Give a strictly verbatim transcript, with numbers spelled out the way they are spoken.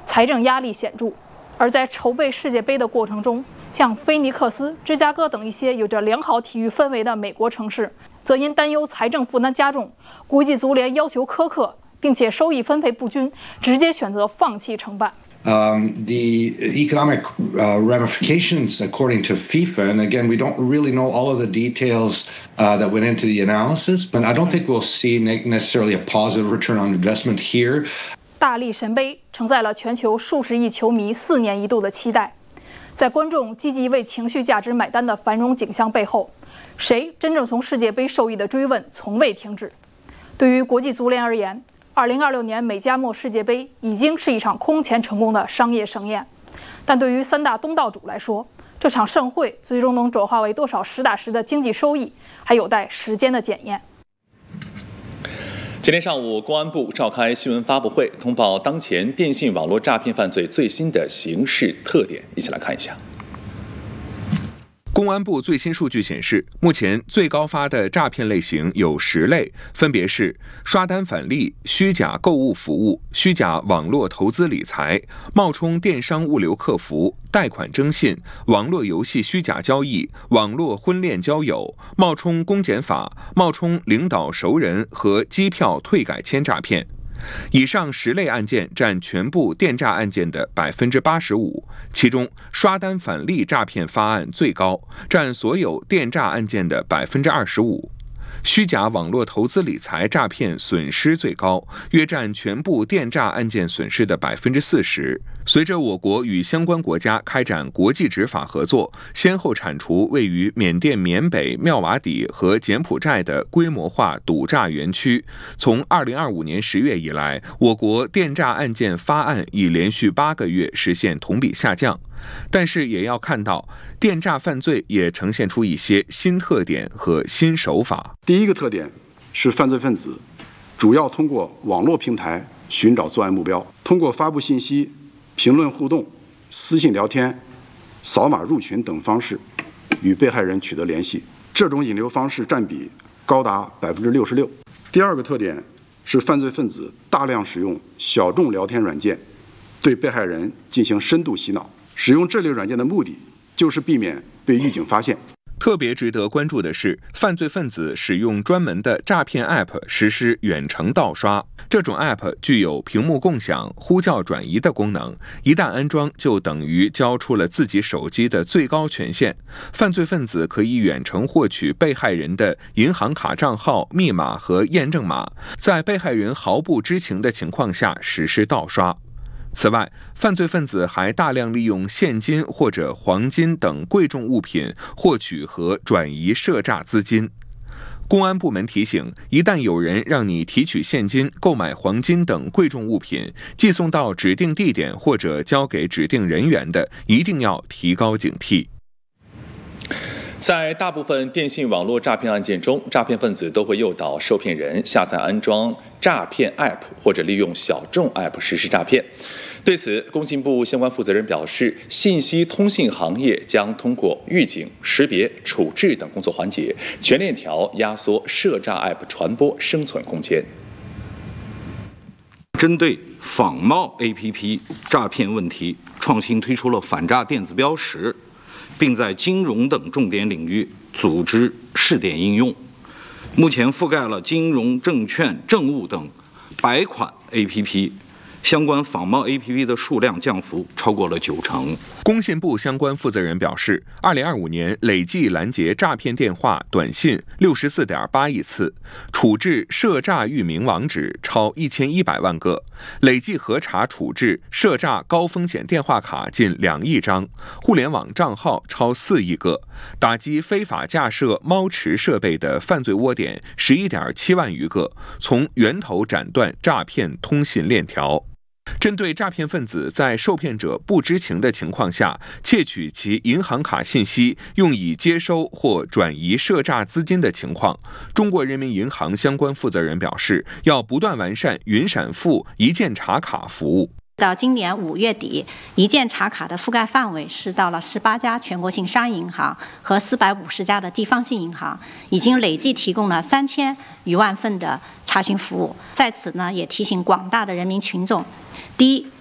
财政压力显著。而在筹备世界杯的过程中，像菲尼克斯、芝加哥等一些有着良好体育氛围的美国城市，则因担忧财政负担加重，国际足联要求苛刻，并且收益分配不均，直接选择放弃承办。 Um, the economic uh, ramifications, according to FIFA, and again, we don't really know all of the details uh, that went into the analysis, but I don't think we'll see necessarily a positive return on investment here. 大力神杯承载了全球数十亿球迷四年一度的期待，在观众积极为情绪价值买单的繁荣景象背后，谁真正从世界杯受益的追问从未停止。对于国际足联而言，二零二六年美加墨世界杯已经是一场空前成功的商业盛宴，但对于三大东道主来说，这场盛会最终能转化为多少实打实的经济收益，还有待时间的检验。 今天上午，公安部召开新闻发布会，通报当前电信网络诈骗犯罪最新的形式特点，一起来看一下。 公安部最新数据显示，目前最高发的诈骗类型有十类，分别是刷单返利、虚假购物服务、虚假网络投资理财、冒充电商物流客服、贷款征信、网络游戏虚假交易、网络婚恋交友、冒充公检法、冒充领导熟人和机票退改签诈骗。以上十类案件占全部电诈案件的百分之八十五，其中刷单返利诈骗发案最高，占所有电诈案件的百分之二十五。虚假网络投资理财诈骗损失最高，约占全部电诈案件损失的百分之四十。随着我国与相关国家开展国际执法合作，先后铲除位于缅甸缅北、妙瓦底和柬埔寨的规模化赌诈园区，从二零二五年十月以来，我国电诈案件发案已连续八个月实现同比下降。但是也要看到，电诈犯罪也呈现出一些新特点和新手法。 第一个特点是犯罪分子主要通过网络平台寻找作案目标，通过发布信息、评论互动、私信聊天、扫码入群等方式与被害人取得联系，这种引流方式占比高达百分之六十六。第二个特点是犯罪分子大量使用小众聊天软件，对被害人进行深度洗脑。使用这类软件的目的就是避免被狱警发现。 特别值得关注的是，犯罪分子使用专门的诈骗 App 实施远程盗刷。这种 App 具有屏幕共享、呼叫转移的功能，一旦安装就等于交出了自己手机的最高权限。犯罪分子可以远程获取被害人的银行卡账号、密码和验证码，在被害人毫不知情的情况下实施盗刷。此外，犯罪分子还大量利用现金或者黄金等贵重物品获取和转移涉诈资金。公安部门提醒，一旦有人让你提取现金、购买黄金等贵重物品，寄送到指定地点或者交给指定人员的，一定要提高警惕。 在大部分电信网络诈骗案件中，诈骗分子都会诱导受骗人下载安装诈骗 App 或者利用小众 App 实施诈骗。对此，工信部相关负责人表示，信息通信行业将通过预警、识别、处置等工作环节，全链条压缩涉诈 App 传播生存空间。 针对仿冒 A P P 诈骗问题，创新推出了反诈电子标识，并在金融等重点领域组织试点应用。目前覆盖了金融、证券、政务等百款 A P P。相关仿冒 A P P 的数量降幅超过了九成。 工信部相关负责人表示，二零二五年累计拦截诈骗电话、短信六十四点八亿次，处置涉诈域名网址超一千一百万个，累计核查处置涉诈高风险电话卡近两亿张，互联网账号超四亿个，打击非法架设猫池设备的犯罪窝点十一点七万余个，从源头斩断诈骗通信链条。针对诈骗分子在受骗者不知情的情况下窃取其银行卡信息，用以接收或转移涉诈资金的情况，中国人民银行相关负责人表示，要不断完善云闪付、一键查卡服务。 到今年五月底，一键查卡的覆盖范围是到了十八家全国性商业银行和四百五十家的地方性银行，已经累计提供了三千余万份的查询服务。在此呢，也提醒广大的人民群众：第一，